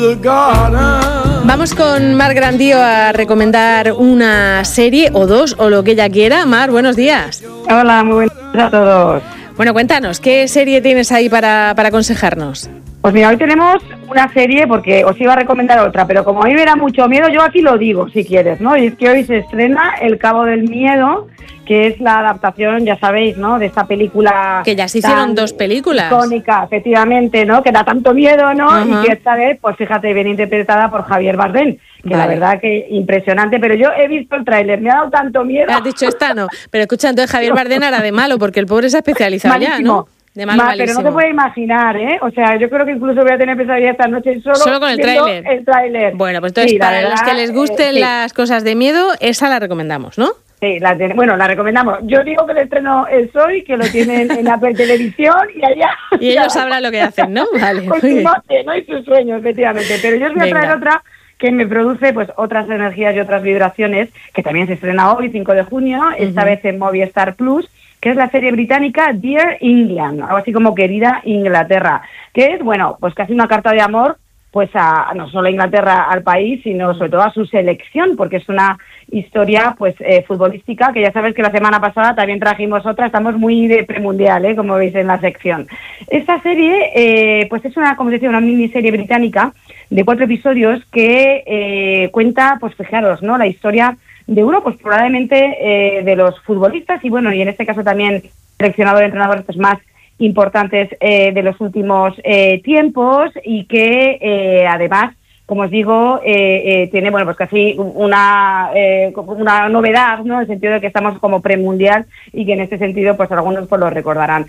Vamos con Mar Grandío a recomendar una serie o dos o lo que ella quiera. Mar, buenos días. Hola, muy buenos días a todos. Bueno, cuéntanos, ¿qué serie tienes ahí para aconsejarnos? Pues mira, hoy tenemos una serie porque os iba a recomendar otra, pero como a mí me da mucho miedo, yo aquí lo digo, si quieres, ¿no? Y es que hoy se estrena El Cabo del Miedo, que es la adaptación, ya sabéis, ¿no?, de esta película... Que ya se hicieron dos películas. Icónica, efectivamente, ¿no?, que da tanto miedo, ¿no? Uh-huh. Y que esta vez, pues fíjate, bien interpretada por Javier Bardem, que vale. La verdad que impresionante, pero yo he visto el tráiler, me ha dado tanto miedo. Has dicho esta no, pero escucha, entonces Javier Bardem hará de malo, porque el pobre se ha especializado malísimo. Ya, ¿no? De malo, malísimo. Pero no te puedes imaginar, ¿eh? O sea, yo creo que incluso voy a tener pesadilla esta noche solo con el tráiler. Bueno, pues entonces sí, para los que les gusten las cosas de miedo, esa la recomendamos, ¿no? Sí, la recomendamos. Yo digo que el estreno es hoy, que lo tienen en Apple Televisión y allá... Y ellos sabrán lo que hacen, ¿no? Vale. Pues su noche, ¿no? Y sus sueños, efectivamente. Pero yo os voy a traer otra que me produce pues otras energías y otras vibraciones, que también se estrena hoy, 5 de junio, esta vez en Movistar Plus, que es la serie británica Dear England, algo así como Querida Inglaterra, que es, bueno, pues casi una carta de amor, pues a no solo a Inglaterra, al país, sino sobre todo a su selección, porque es una historia pues futbolística, que ya sabes que la semana pasada también trajimos otra, estamos muy de premundial, como veis en la sección. Esta serie, pues es una, como decía, una miniserie británica de 4 episodios que cuenta, pues fijaros, ¿no?, la historia de uno, pues probablemente de los futbolistas y bueno, y en este caso también seleccionador de entrenadores pues, más importantes de los últimos tiempos y que además, como os digo, tiene, bueno, pues casi una novedad, ¿no?, en el sentido de que estamos como premundial y que en este sentido, pues algunos pues lo recordarán.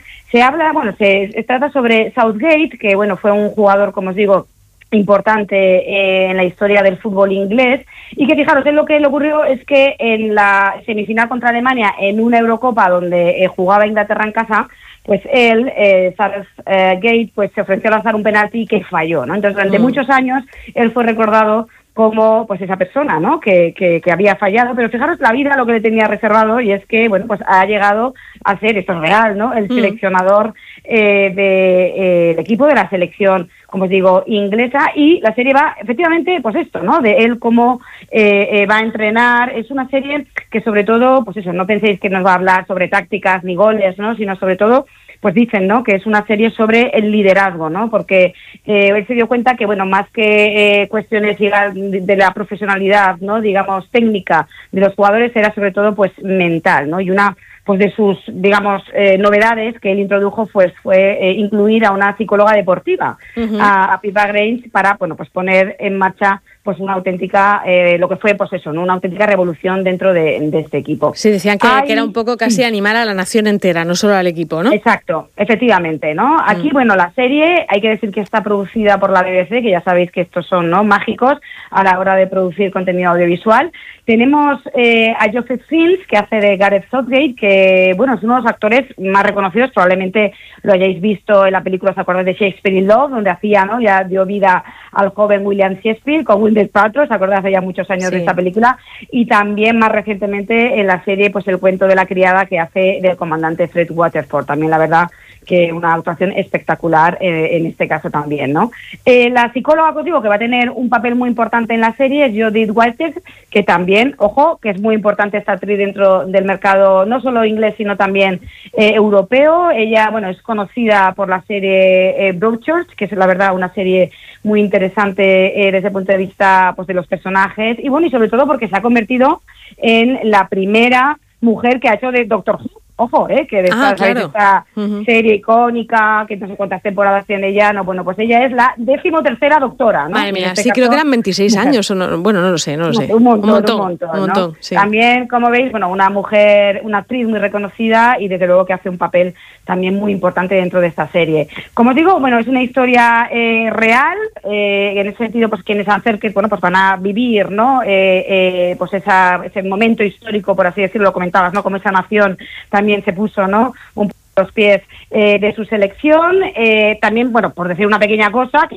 Se trata sobre Southgate, que bueno, fue un jugador, como os digo, importante en la historia del fútbol inglés y que fijaros, lo que le ocurrió es que en la semifinal contra Alemania en una Eurocopa donde jugaba Inglaterra en casa, pues él, Southgate, pues se ofreció a lanzar un penalti que falló, ¿no? Entonces durante muchos años él fue recordado como pues esa persona, ¿no?, que había fallado, pero fijaros la vida lo que le tenía reservado, y es que bueno, pues ha llegado a ser, esto es real, ¿no?, el seleccionador del equipo de la selección, como os digo, inglesa, y la serie va efectivamente pues esto, ¿no?, de él cómo va a entrenar. Es una serie que sobre todo, pues eso, no penséis que nos va a hablar sobre tácticas ni goles, ¿no?, sino sobre todo pues dicen, ¿no?, que es una serie sobre el liderazgo, ¿no?, porque él se dio cuenta que, bueno, más que cuestiones de la profesionalidad, ¿no?, digamos, técnica de los jugadores, era sobre todo, pues, mental, ¿no?, y una, pues, de sus, digamos, novedades que él introdujo, pues, fue incluir a una psicóloga deportiva, a Pippa Grange, para, bueno, pues, poner en marcha, pues, una auténtica, lo que fue, pues, eso, ¿no?, una auténtica revolución dentro de este equipo. Sí, decían que era un poco casi animar a la nación entera, no solo al equipo, ¿no? Exacto, efectivamente, ¿no? Aquí, bueno, la serie, hay que decir que está producida por la BBC, que ya sabéis que estos son, ¿no?, mágicos a la hora de producir contenido audiovisual. Tenemos a Joseph Fiennes, que hace de Gareth Southgate, que, bueno, es uno de los actores más reconocidos, probablemente lo hayáis visto en la película, ¿os acordáis de Shakespeare in Love?, donde hacía, ¿no?, ya dio vida al joven William Shakespeare con Gwyneth Paltrow, ¿os acordáis? Hace ya muchos años de esta película, y también más recientemente en la serie, pues El cuento de la criada, que hace del comandante Fred Waterford, también la verdad que una actuación espectacular en este caso también, ¿no? La psicóloga, pues digo, que va a tener un papel muy importante en la serie es Jodie Whittaker, que también, ojo, que es muy importante esta actriz dentro del mercado, no solo inglés, sino también europeo. Ella, bueno, es conocida por la serie Broadchurch, que es la verdad una serie muy interesante desde el punto de vista, pues, de los personajes, y bueno, y sobre todo porque se ha convertido en la primera mujer que ha hecho de Doctor Who. Ojo, que de esta serie icónica, que no sé cuántas temporadas tiene ella, no, bueno, pues ella es la 13ª doctora, ¿no? Madre mía, sí, creo que eran 26 años, o no, bueno, no lo sé. Un montón, ¿no? Sí. También, como veis, bueno, una mujer, una actriz muy reconocida y desde luego que hace un papel también muy importante dentro de esta serie. Como os digo, bueno, es una historia real, en ese sentido, pues quienes acerquen, bueno, pues van a vivir, ¿no?, pues ese momento histórico, por así decirlo, lo comentabas, ¿no?, como esa nación también se puso, ¿no?, un poco los pies de su selección. También, bueno, por decir una pequeña cosa,